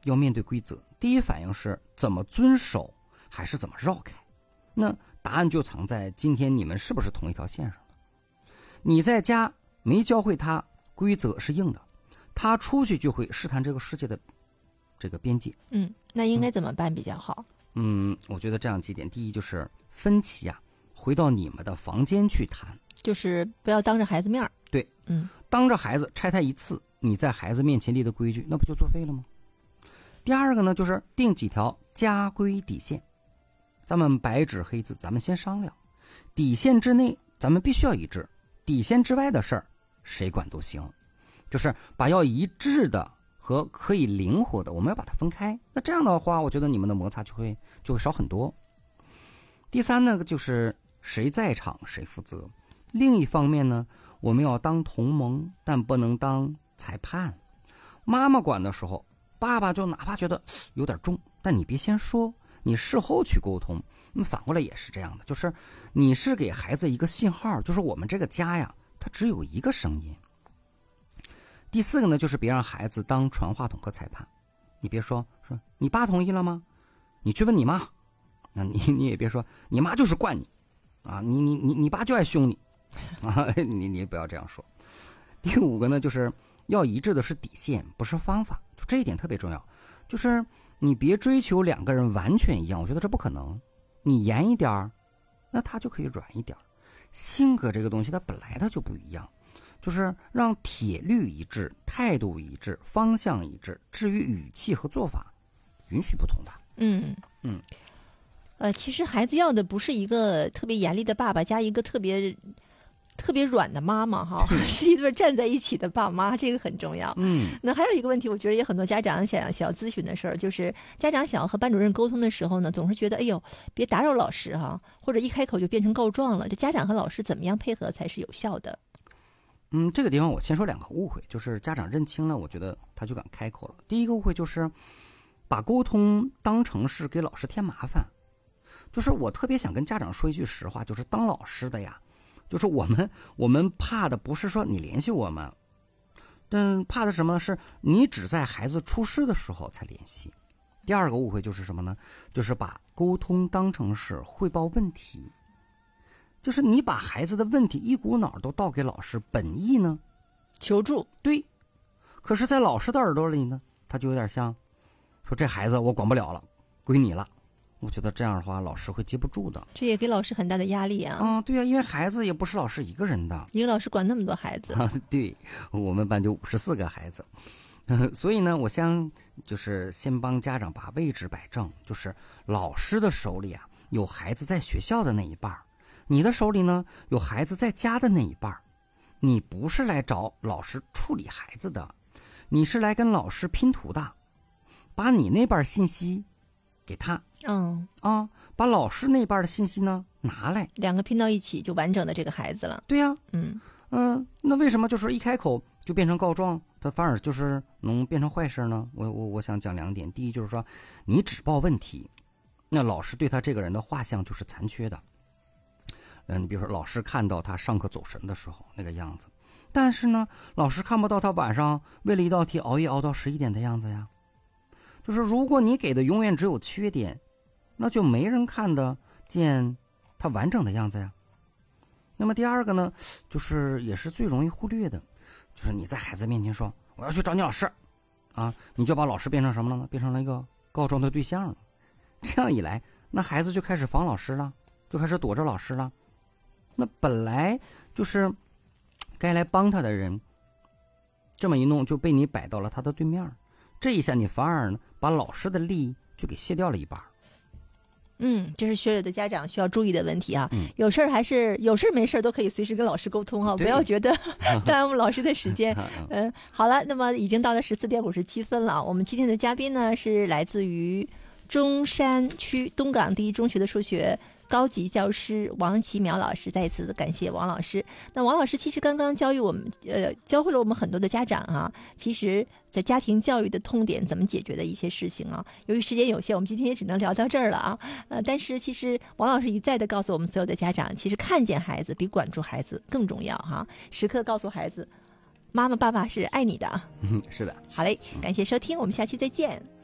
要面对规则，第一反应是怎么遵守还是怎么绕开？那答案就藏在今天你们是不是同一条线上的。你在家没教会他规则是硬的，他出去就会试探这个世界的这个边界。 那应该怎么办比较好？ 我觉得这样几点，第一就是分歧回到你们的房间去谈， 就是不要当着孩子面。 对，当着孩子拆台一次，你在孩子面前立的规矩，那不就作废了吗？第二个呢，就是定几条家规底线，咱们白纸黑字，咱们先商量，底线之内咱们必须要一致，底线之外的事儿谁管都行，就是把要一致的和可以灵活的，我们要把它分开。那这样的话，我觉得你们的摩擦就会少很多。第三呢，就是谁在场谁负责。另一方面呢，我们要当同盟，但不能当裁判。妈妈管的时候，爸爸就哪怕觉得有点重，但你别先说，你事后去沟通。反过来也是这样的，就是你是给孩子一个信号，就是我们这个家呀，它只有一个声音。第四个呢，就是别让孩子当传话筒和裁判。你别说你爸同意了吗？你去问你妈。那你也别说你妈就是惯你啊，你爸就爱凶你啊，你也不要这样说。第五个呢，就是要一致的是底线，不是方法，就这一点特别重要。就是你别追求两个人完全一样，我觉得这不可能。你严一点，那他就可以软一点。性格这个东西它本来它就不一样，就是让铁律一致，态度一致，方向一致，至于语气和做法允许不同的。 其实孩子要的不是一个特别严厉的爸爸加一个特别软的妈妈哈，是一对站在一起的爸妈，这个很重要。那还有一个问题，我觉得也很多家长想要咨询的事儿，就是家长想要和班主任沟通的时候呢，总是觉得哎呦别打扰老师哈，或者一开口就变成告状了。这家长和老师怎么样配合才是有效的？ 这个地方我先说两个误会，就是家长认清了，我觉得他就敢开口了。第一个误会就是把沟通当成是给老师添麻烦。就是我特别想跟家长说一句实话，就是当老师的呀，就是我们怕的不是说你联系我们，但怕的什么呢？是你只在孩子出事的时候才联系。第二个误会就是什么呢？就是把沟通当成是汇报问题，就是你把孩子的问题一股脑都倒给老师，本意呢求助。 对，可是在老师的耳朵里呢，他就有点像说这孩子我管不了了，归你了。我觉得这样的话老师会接不住的， 这也给老师很大的压力啊。 对啊，因为孩子也不是老师一个人的， 一个老师管那么多孩子。 对，我们班就54个孩子。所以呢，我想就是先帮家长把位置摆正，就是老师的手里有孩子在学校的那一半，你的手里呢有孩子在家的那一半。你不是来找老师处理孩子的，你是来跟老师拼图的，把你那半信息给他，把老师那半的信息呢拿来， 两个拼到一起就完整的这个孩子了。 对呀，那为什么就是一开口就变成告状，它反而就是能变成坏事呢？我想讲两点。第一就是说，你只报问题，那老师对他这个人的画像就是残缺的。你比如说老师看到他上课走神的时候那个样子，但是呢，老师看不到他晚上为了一道题熬夜熬到11点的样子呀。就是如果你给的永远只有缺点，那就没人看得见他完整的样子呀。那么第二个呢，就是也是最容易忽略的，就是你在孩子面前说我要去找你老师你就把老师变成什么了呢？变成了一个告状的对象了。这样一来，那孩子就开始防老师了，就开始躲着老师了。那本来就是该来帮他的人，这么一弄就被你摆到了他的对面，这一下你反而呢把老师的力就给卸掉了一半。 这是所有的家长需要注意的问题啊。有事没事都可以随时跟老师沟通不要觉得耽误老师的时间。好了，那么已经到了14点57分了。我们今天的嘉宾呢是来自于中山区东港第一中学的数学高级教师王奇淼老师，再一次感谢王老师。那王老师其实刚刚教会了我们很多的家长其实在家庭教育的痛点怎么解决的一些事情由于时间有限，我们今天也只能聊到这儿了但是其实王老师一再的告诉我们所有的家长，其实看见孩子比管住孩子更重要时刻告诉孩子，妈妈爸爸是爱你的。 是的。 好嘞，感谢收听，我们下期再见。